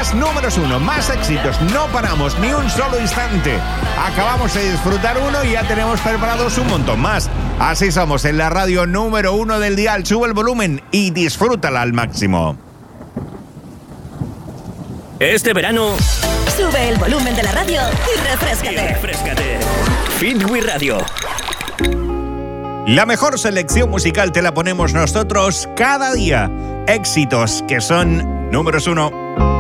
Más números uno, más éxitos. No paramos ni un solo instante. Acabamos de disfrutar uno y ya tenemos preparados un montón más. Así somos en la radio número uno del dial. Sube el volumen y disfrútala al máximo. Este verano, sube el volumen de la radio y refréscate. Fitwi Radio. La mejor selección musical te la ponemos nosotros cada día. Éxitos que son números uno.